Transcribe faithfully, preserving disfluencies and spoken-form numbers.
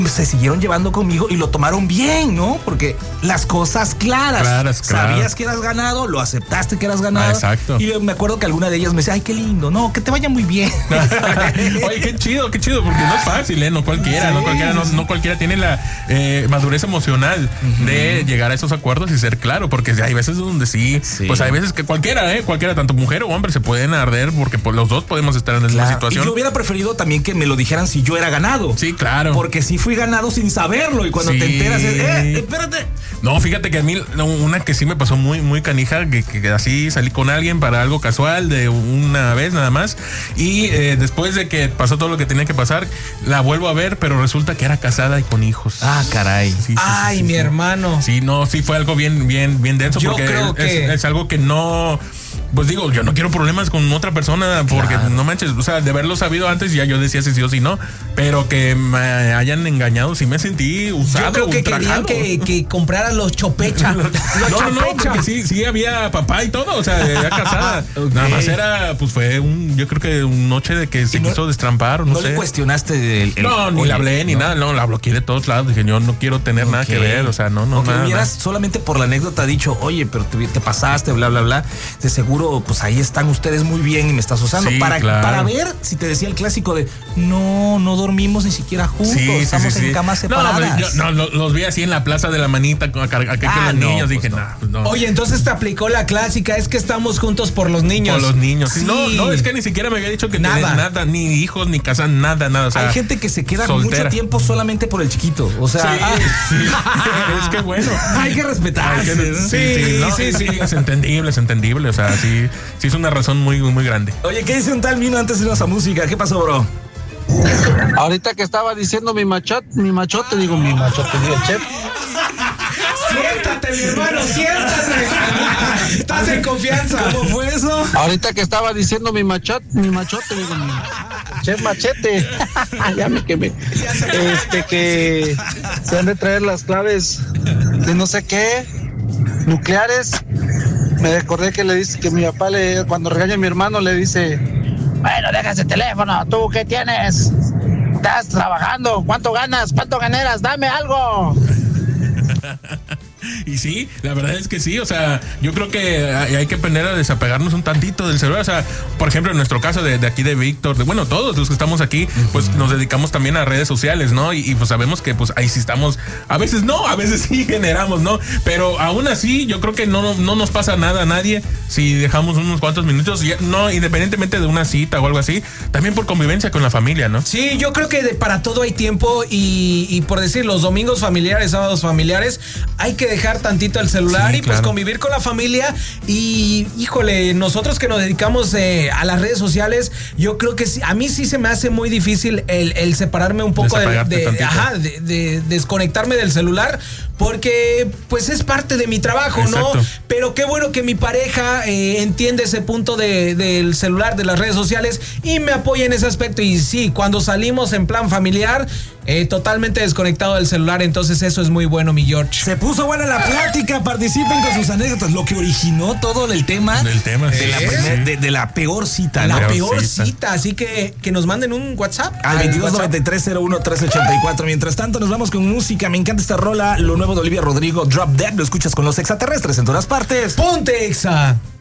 se siguieron llevando conmigo y lo tomaron bien, ¿no? Porque las cosas claras. Claras, claro. Sabías que eras ganado, lo aceptaste que eras ganado. Ah, exacto. Y me acuerdo que alguna de ellas me decía, ay, qué lindo, no, que te vaya muy bien. Oye, qué chido, qué chido, porque no es fácil, ¿eh? No cualquiera, sí, no cualquiera, no, no cualquiera tiene la eh, madurez emocional uh-huh. de llegar a esos acuerdos y ser claro, porque hay veces donde sí, sí, pues hay veces que cualquiera, ¿eh? Cualquiera, tanto mujer o hombre, se pueden arder porque pues, los dos podemos estar en la misma situación. Y yo hubiera preferido también que me lo dijeran si yo era ganado. Sí, claro. Porque sí fui ganado sin saberlo y cuando sí. te enteras, es, eh, espérate. No, fíjate que a mí una que sí me pasó muy, muy canija, que, que así salí con alguien para algo casual de una vez nada más y eh, después de que pasó todo lo que tenía que pasar, la vuelvo a ver, pero resulta que era casada y con hijos. Ah, caray. Sí, sí, Ay, sí, sí, mi sí. hermano. Sí, no, sí fue algo bien, bien, bien denso. Yo porque creo es, que... es, es algo que no... Pues digo, yo no quiero problemas con otra persona porque claro. no manches, o sea, de haberlo sabido antes ya yo decía si sí o si no, pero que me hayan engañado, sí me sentí usado. Yo creo que ultrajado. querían que, que comprara los chopecha. los no, chopecha. no, no, porque sí, sí había papá y todo, o sea, ya casada. Okay. Nada más era, pues fue un, yo creo que una noche de que se no, quiso destrampar o no, no sé. ¿No le cuestionaste el, el No, ni le hablé ni no. nada, no, la bloqueé de todos lados, dije yo no quiero tener okay. nada que ver, o sea, no, no, okay, nada. hubieras solamente por la anécdota dicho, oye, pero te, te pasaste, bla, bla, bla, de seguro, pues ahí está ustedes muy bien y me estás usando sí, para, claro. para ver si te decía el clásico de no, no dormimos ni siquiera juntos, sí, estamos sí, sí, en camas separadas. No, yo, no los, los vi así en la plaza de la manita acá con ah, los no, niños, pues dije, no. Nah, no. Oye, entonces te aplicó la clásica, es que estamos juntos por los niños. Por los niños. Sí. No, no, es que ni siquiera me había dicho que nada, tenés nada, ni hijos, ni casa, nada, nada. O sea, hay gente que se queda soltera. mucho tiempo solamente por el chiquito. O sea, sí, ah, sí. Es que bueno. Hay que respetar. Sí, sí, sí, no, sí, sí, es entendible, es entendible. O sea, sí, sí es una razón muy, muy grande. Oye, ¿qué dice un tal Mino antes de irnos a música? ¿Qué pasó, bro? Ahorita que estaba diciendo mi machote, mi machote, digo mi machote, digo el chef. Siéntate, mi hermano, siéntate. Estás en confianza. ¿Cómo fue eso? Ahorita que estaba diciendo mi machote, mi machote, digo mi chef machete. Ya me quemé. Este que se han de traer las claves de no sé qué, nucleares. Me recordé que le dice que mi papá le, cuando regaña a mi hermano le dice, bueno, deja ese teléfono, ¿tú qué tienes? ¿Estás trabajando? ¿Cuánto ganas? ¿Cuánto ganeras? Dame algo. Y sí, la verdad es que sí, o sea, yo creo que hay que aprender a desapegarnos un tantito del celular, o sea, por ejemplo, en nuestro caso de, de aquí de Víctor, de, bueno, todos los que estamos aquí, pues uh-huh. nos dedicamos también a redes sociales, ¿no? Y, y pues sabemos que pues ahí sí estamos, a veces no, a veces sí generamos, ¿no? Pero aún así, yo creo que no, no nos pasa nada a nadie si dejamos unos cuantos minutos, no, independientemente de una cita o algo así, también por convivencia con la familia, ¿no? Sí, yo creo que de, para todo hay tiempo y, y por decir, los domingos familiares, sábados familiares, hay que dejar tantito el celular sí, y pues claro. convivir con la familia y híjole, nosotros que nos dedicamos eh, a las redes sociales, yo creo que sí, a mí sí se me hace muy difícil el, el separarme un poco de, de, de, ajá, de, de desconectarme del celular porque pues es parte de mi trabajo, exacto. ¿no? Pero qué bueno que mi pareja eh, entiende ese punto de, del celular, de las redes sociales y me apoya en ese aspecto y sí, cuando salimos en plan familiar Eh, totalmente desconectado del celular, entonces eso es muy bueno, mi George. Se puso buena la plática, participen con sus anécdotas, lo que originó todo el tema, del tema de, ¿eh? la primer, de, de la peor cita. La ¿no? peor, peor cita. cita, así que que nos manden un WhatsApp. Al veintidós noventa y tres cero uno tres ochenta y cuatro. Mientras tanto, nos vamos con música. Me encanta esta rola, lo nuevo de Olivia Rodrigo, Drop Dead. Lo escuchas con los extraterrestres en todas partes. ¡Ponte, Exa!